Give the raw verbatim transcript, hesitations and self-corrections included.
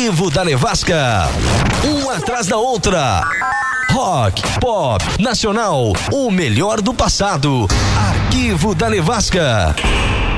Arquivo da Nevasca. Uma atrás da outra. Rock, pop, nacional, o melhor do passado. Arquivo da Nevasca.